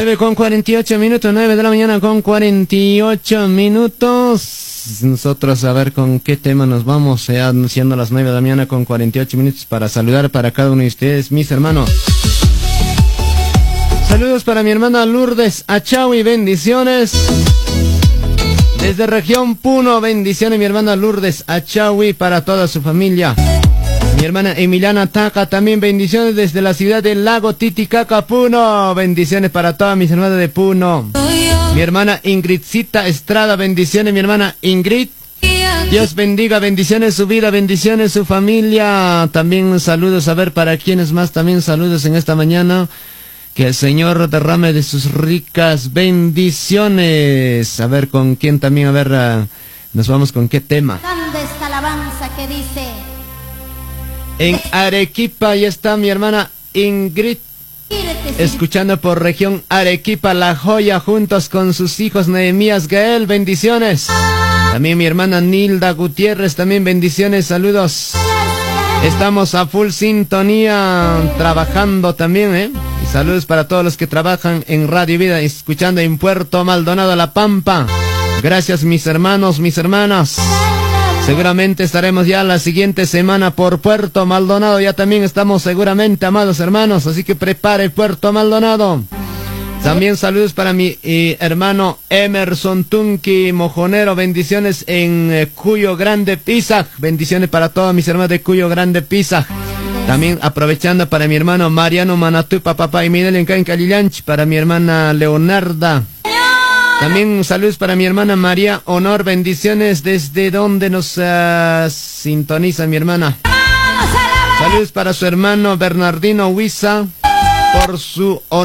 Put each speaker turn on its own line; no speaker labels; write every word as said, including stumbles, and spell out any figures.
nueve con cuarenta y ocho minutos, nueve de la mañana con cuarenta y ocho minutos. Nosotros a ver con qué tema nos vamos, ya siendo las nueve de la mañana con cuarenta y ocho minutos, para saludar para cada uno de ustedes, mis hermanos. Saludos para mi hermana Lourdes Achawi, bendiciones. Desde región Puno, bendiciones mi hermana Lourdes Achawi, para toda su familia. Mi hermana Emiliana Taca, también bendiciones desde la ciudad del Lago Titicaca, Puno. Bendiciones para todas mis hermanas de Puno. Mi hermana Ingridcita Estrada, bendiciones mi hermana Ingrid. Dios bendiga, bendiciones su vida, bendiciones su familia. También saludos, a ver para quienes más, también saludos en esta mañana. Que el Señor derrame de sus ricas bendiciones. A ver con quién también, a ver, uh, nos vamos con qué tema.
Esta alabanza que dice:
en Arequipa ya está mi hermana Ingrid, escuchando por región Arequipa, La Joya, juntos con sus hijos Nehemías Gael, bendiciones. También mi hermana Nilda Gutiérrez, también bendiciones, saludos. Estamos a full sintonía, trabajando también, ¿eh? Y saludos para todos los que trabajan en Radio Vida, escuchando en Puerto Maldonado, La Pampa. Gracias mis hermanos, mis hermanas. Seguramente estaremos ya la siguiente semana por Puerto Maldonado. Ya también estamos seguramente, amados hermanos. Así que prepare Puerto Maldonado. También saludos para mi eh, hermano Emerson Tunki Mojonero. Bendiciones en eh, Cuyo Grande Pisac. Bendiciones para todos mis hermanos de Cuyo Grande Pisac. También aprovechando para mi hermano Mariano Manatupa, papá y Miguel en Calillanch. Para mi hermana Leonarda. También saludos para mi hermana María Honor, bendiciones desde donde nos uh, sintoniza mi hermana. Saludos para su hermano Bernardino Huiza por su honor.